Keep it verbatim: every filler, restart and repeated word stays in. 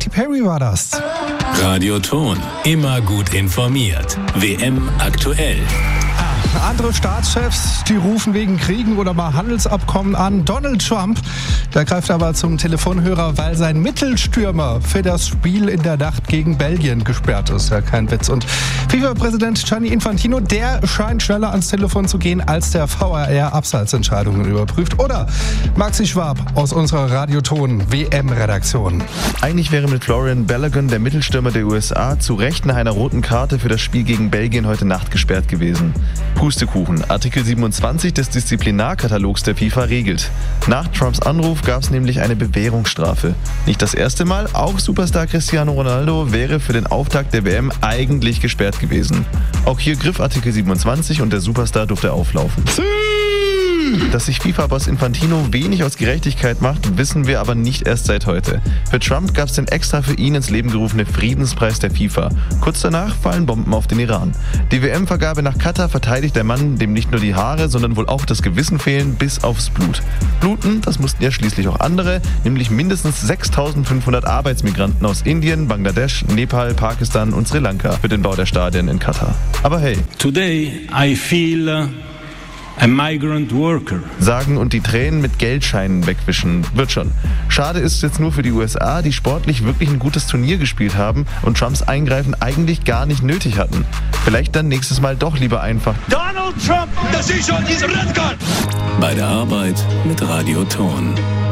Katy Perry war das. Radioton, immer gut informiert. W M aktuell. Andere Staatschefs, die rufen wegen Kriegen oder mal Handelsabkommen an. Donald Trump, der greift aber zum Telefonhörer, weil sein Mittelstürmer für das Spiel in der Nacht gegen Belgien gesperrt ist. Ja, kein Witz. Und FIFA-Präsident Gianni Infantino, der scheint schneller ans Telefon zu gehen, als der V A R Abseitsentscheidungen überprüft. Oder Maxi Schwab aus unserer Radioton-W M-Redaktion. Eigentlich wäre mit Florian Balogun, der Mittelstürmer der U S A, zu Recht nach einer roten Karte für das Spiel gegen Belgien heute Nacht gesperrt gewesen. Pustekuchen. Artikel siebenundzwanzig des Disziplinarkatalogs der FIFA regelt. Nach Trumps Anruf gab es nämlich eine Bewährungsstrafe. Nicht das erste Mal, auch Superstar Cristiano Ronaldo wäre für den Auftakt der W M eigentlich gesperrt gewesen. Auch hier griff Artikel siebenundzwanzig und der Superstar durfte auflaufen. Dass sich FIFA-Boss Infantino wenig aus Gerechtigkeit macht, wissen wir aber nicht erst seit heute. Für Trump gab es den extra für ihn ins Leben gerufene Friedenspreis der FIFA. Kurz danach fallen Bomben auf den Iran. Die W M-Vergabe nach Katar verteidigt der Mann, dem nicht nur die Haare, sondern wohl auch das Gewissen fehlen, bis aufs Blut. Bluten, das mussten ja schließlich auch andere, nämlich mindestens sechstausendfünfhundert Arbeitsmigranten aus Indien, Bangladesch, Nepal, Pakistan und Sri Lanka für den Bau der Stadien in Katar. Aber hey. Today I feel a migrant worker. Sagen und die Tränen mit Geldscheinen wegwischen. Wird schon. Schade ist jetzt nur für die U S A, die sportlich wirklich ein gutes Turnier gespielt haben und Trumps Eingreifen eigentlich gar nicht nötig hatten. Vielleicht dann nächstes Mal doch lieber einfach Donald Trump, das ist schon dieser Redcard. Bei der Arbeit mit Radioton.